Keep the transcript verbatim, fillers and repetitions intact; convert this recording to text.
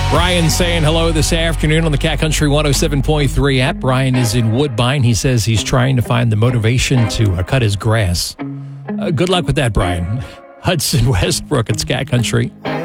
Brian saying hello this afternoon on the Cat Country one oh seven point three app. Brian is in Woodbine. He says he's trying to find the motivation to uh, cut his grass. Uh, good luck with that, Brian. Hudson Westbrook, it's Cat Country.